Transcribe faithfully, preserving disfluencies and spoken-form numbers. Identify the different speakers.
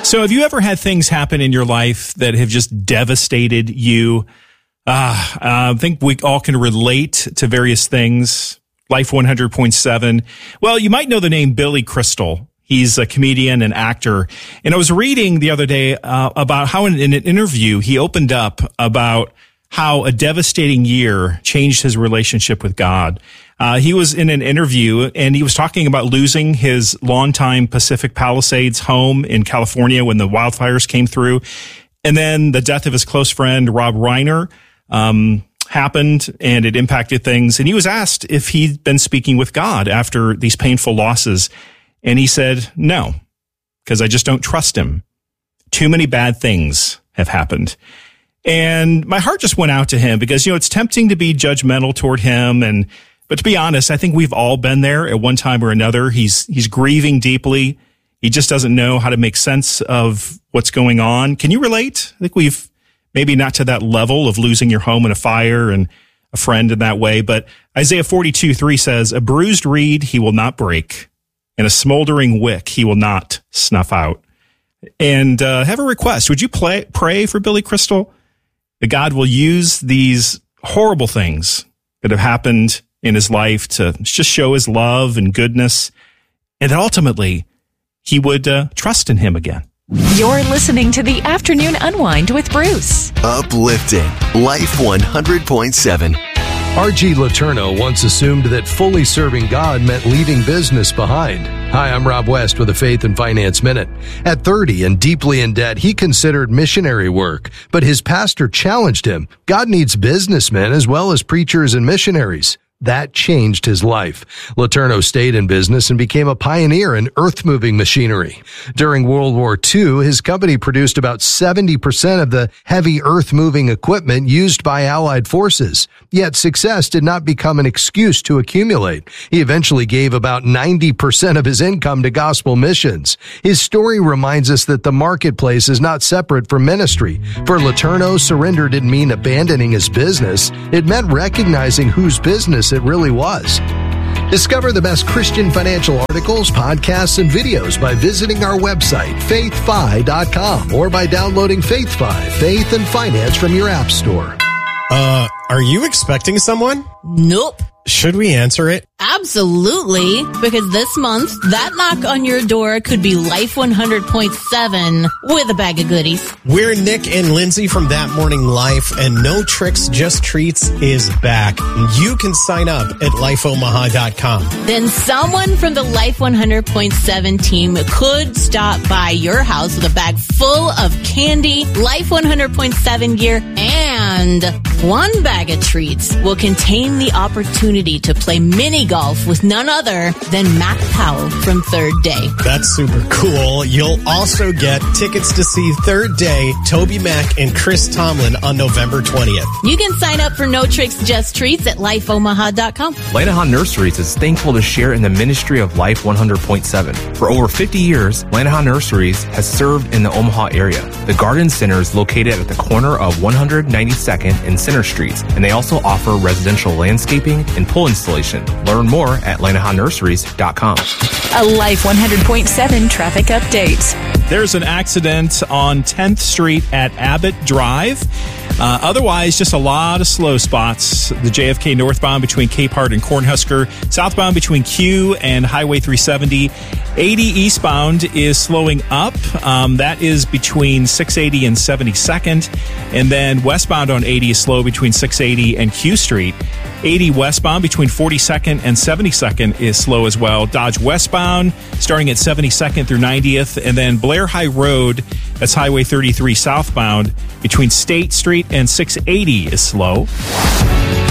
Speaker 1: So have you ever had things happen in your life that have just devastated you? Uh, I think we all can relate to various things. Life one hundred point seven. Well, you might know the name Billy Crystal. He's a comedian and actor. And I was reading the other day uh, about how in, in an interview he opened up about how a devastating year changed his relationship with God. Uh, he was in an interview and he was talking about losing his longtime Pacific Palisades home in California when the wildfires came through. And then the death of his close friend, Rob Reiner, um, happened and it impacted things. And he was asked if he'd been speaking with God after these painful losses. And he said, no, because I just don't trust him. Too many bad things have happened. And my heart just went out to him because, you know, it's tempting to be judgmental toward him. And, but to be honest, I think we've all been there at one time or another. He's, he's grieving deeply. He just doesn't know how to make sense of what's going on. Can you relate? I think we've maybe not to that level of losing your home in a fire and a friend in that way. But Isaiah forty-two three says, a bruised reed he will not break, and a smoldering wick he will not snuff out. And uh, have a request. Would you play, pray for Billy Crystal? That God will use these horrible things that have happened in his life to just show his love and goodness, and that ultimately he would uh, trust in him again.
Speaker 2: You're listening to the Afternoon Unwind with Bruce.
Speaker 3: Uplifting Life one hundred point seven.
Speaker 4: R G Letourneau once assumed that fully serving God meant leaving business behind. Hi, I'm Rob West with a Faith and Finance Minute. At thirty and deeply in debt, he considered missionary work, but his pastor challenged him. God needs businessmen as well as preachers and missionaries. That changed his life. Letourneau stayed in business and became a pioneer in earth-moving machinery. During World War Two, his company produced about seventy percent of the heavy earth-moving equipment used by Allied forces. Yet success did not become an excuse to accumulate. He eventually gave about ninety percent of his income to gospel missions. His story reminds us that the marketplace is not separate from ministry. For Letourneau, surrender didn't mean abandoning his business. It meant recognizing whose business it really was. Discover the best Christian financial articles, podcasts, and videos by visiting our website, faith fi dot com, or by downloading FaithFi, Faith and Finance from your app store.
Speaker 5: Uh, are you expecting someone?
Speaker 6: Nope.
Speaker 5: Should we answer it?
Speaker 6: Absolutely, because this month, that knock on your door could be Life one hundred point seven with a bag of goodies.
Speaker 5: We're Nick and Lindsay from That Morning Life, and No Tricks, Just Treats is back. You can sign up at life omaha dot com.
Speaker 6: Then someone from the Life one hundred point seven team could stop by your house with a bag full of candy, Life one hundred point seven gear, and one bag of treats will contain the opportunity to play mini golf with none other than Mac Powell from Third Day.
Speaker 5: That's super cool. You'll also get tickets to see Third Day, Toby Mac, and Chris Tomlin on November twentieth.
Speaker 6: You can sign up for No Tricks, Just Treats at life omaha dot com.
Speaker 7: Lanahan Nurseries is thankful to share in the ministry of Life one hundred point seven. For over fifty years, Lanahan Nurseries has served in the Omaha area. The Garden Center is located at the corner of one hundred ninety-second and Center Streets, and they also offer residential landscaping and pool installation. Learn more at lanahan nurseries dot com.
Speaker 2: A Life one hundred point seven traffic update.
Speaker 1: There's an accident on tenth Street at Abbott Drive. Uh, otherwise, just a lot of slow spots. The J F K northbound between Capehart and Cornhusker. Southbound between Q and Highway three seventy. eighty eastbound is slowing up. Um, that is between six eighty and seventy-second. And then westbound on eighty is slow between six eighty and Q Street. eighty westbound between forty-second and seventy-second is slow as well. Dodge westbound starting at seventy-second through ninetieth. And then Blair High Road, that's Highway thirty-three southbound between State Street and six eighty is slow.